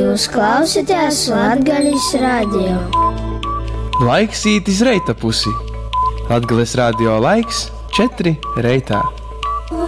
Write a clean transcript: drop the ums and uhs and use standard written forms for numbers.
Jūs klausāties Latgales radio. Laiks īt iz reita pusi. Latgales radio laiks 4 reitā.